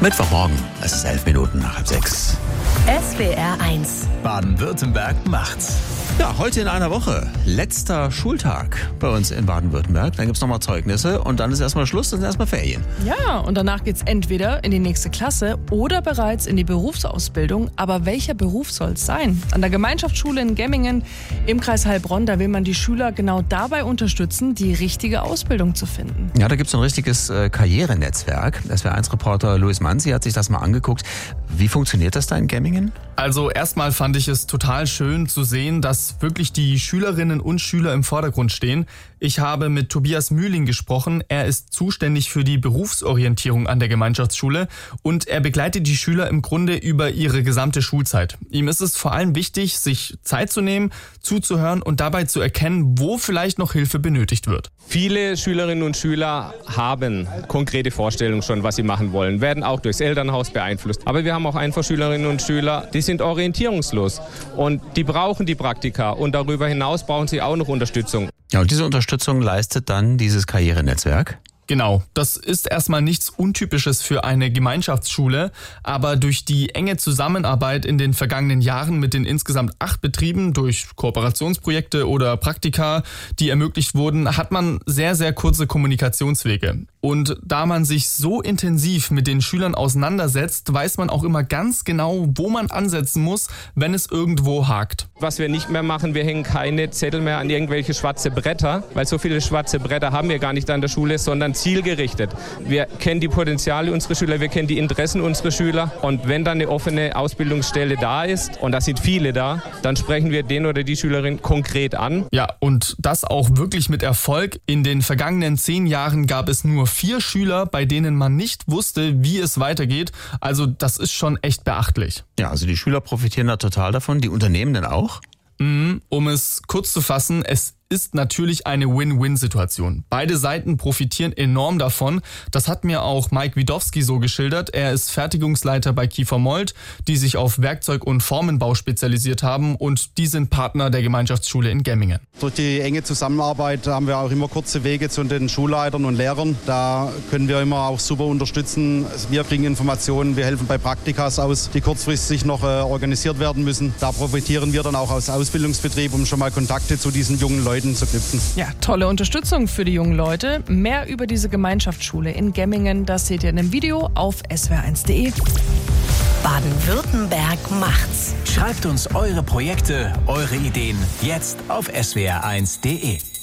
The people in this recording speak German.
Mittwochmorgen, es ist 11 Minuten nach halb 6. SWR 1. Baden-Württemberg macht's. Ja, heute in einer Woche, letzter Schultag bei uns in Baden-Württemberg. Dann gibt's nochmal Zeugnisse und dann ist erstmal Schluss, dann sind erstmal Ferien. Ja, und danach geht's entweder in die nächste Klasse oder bereits in die Berufsausbildung. Aber welcher Beruf soll's sein? An der Gemeinschaftsschule in Gemmingen im Kreis Heilbronn, da will man die Schüler genau dabei unterstützen, die richtige Ausbildung zu finden. Ja, da gibt's so ein richtiges Karrierenetzwerk. SWR1-Reporter Louis Manzi hat sich das mal angeguckt. Wie funktioniert das da in Gemmingen? Also erstmal fand ich es total schön zu sehen, dass wirklich die Schülerinnen und Schüler im Vordergrund stehen. Ich habe mit Tobias Mühling gesprochen. Er ist zuständig für die Berufsorientierung an der Gemeinschaftsschule und er begleitet die Schüler im Grunde über ihre gesamte Schulzeit. Ihm ist es vor allem wichtig, sich Zeit zu nehmen, zuzuhören und dabei zu erkennen, wo vielleicht noch Hilfe benötigt wird. Viele Schülerinnen und Schüler haben konkrete Vorstellungen schon, was sie machen wollen, werden auch durchs Elternhaus beeinflusst. Aber wir haben auch einfach Schülerinnen und Schüler, die sind orientierungslos und die brauchen die Praktika und darüber hinaus brauchen sie auch noch Unterstützung. Ja, und diese Unterstützung leistet dann dieses Karrierenetzwerk? Genau, das ist erstmal nichts Untypisches für eine Gemeinschaftsschule, aber durch die enge Zusammenarbeit in den vergangenen Jahren mit den insgesamt 8 Betrieben durch Kooperationsprojekte oder Praktika, die ermöglicht wurden, hat man sehr, sehr kurze Kommunikationswege. Und da man sich so intensiv mit den Schülern auseinandersetzt, weiß man auch immer ganz genau, wo man ansetzen muss, wenn es irgendwo hakt. Was wir nicht mehr machen, wir hängen keine Zettel mehr an irgendwelche schwarze Bretter, weil so viele schwarze Bretter haben wir gar nicht an der Schule, sondern zielgerichtet. Wir kennen die Potenziale unserer Schüler, wir kennen die Interessen unserer Schüler und wenn dann eine offene Ausbildungsstelle da ist, und da sind viele da, dann sprechen wir den oder die Schülerin konkret an. Ja, und das auch wirklich mit Erfolg. In den vergangenen 10 Jahren gab es nur 4 Schüler, bei denen man nicht wusste, wie es weitergeht. Also das ist schon echt beachtlich. Ja, also die Schüler profitieren da total davon, die Unternehmen denn auch? Um es kurz zu fassen, es ist natürlich eine Win-Win-Situation. Beide Seiten profitieren enorm davon. Das hat mir auch Mike Widowski so geschildert. Er ist Fertigungsleiter bei Kiefer Mold, die sich auf Werkzeug- und Formenbau spezialisiert haben und die sind Partner der Gemeinschaftsschule in Gemmingen. Durch die enge Zusammenarbeit haben wir auch immer kurze Wege zu den Schulleitern und Lehrern. Da können wir immer auch super unterstützen. Wir bringen Informationen, wir helfen bei Praktikas aus, die kurzfristig noch organisiert werden müssen. Da profitieren wir dann auch aus Ausbildungsbetrieb, um schon mal Kontakte zu diesen jungen Leuten zu knüpfen. Ja, tolle Unterstützung für die jungen Leute. Mehr über diese Gemeinschaftsschule in Gemmingen, das seht ihr in einem Video auf swr1.de. Baden-Württemberg macht's. Schreibt uns eure Projekte, eure Ideen jetzt auf swr1.de.